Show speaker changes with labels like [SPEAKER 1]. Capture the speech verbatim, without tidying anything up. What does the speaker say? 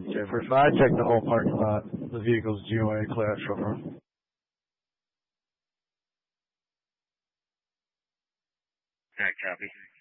[SPEAKER 1] Okay, first, I checked the whole parking lot. The vehicle's G O A class chauffeur.
[SPEAKER 2] Okay, copy.